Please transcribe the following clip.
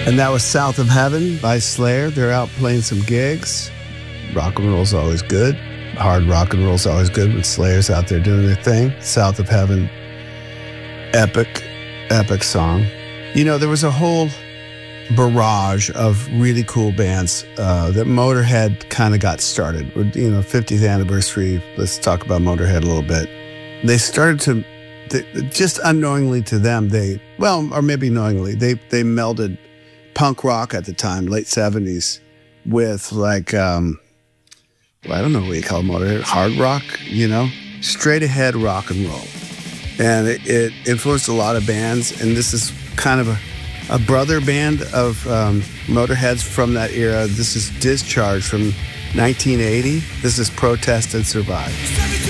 And that was South of Heaven by Slayer. They're out playing some gigs. Rock and roll's always good. Hard rock and roll's always good when Slayer's out there doing their thing. South of Heaven, epic song. You know, there was a whole barrage of really cool bands that Motorhead kind of got started. You know, 50th anniversary, let's talk about Motorhead a little bit. They started to, just unknowingly to them, or maybe knowingly, they melded punk rock at the time, late 70s, with like, I don't know what you call Motorhead, hard rock, you know, straight ahead rock and roll. And it influenced a lot of bands, and this is kind of a brother band of Motorheads from that era. This is Discharge from 1980. This is Protest and Survive.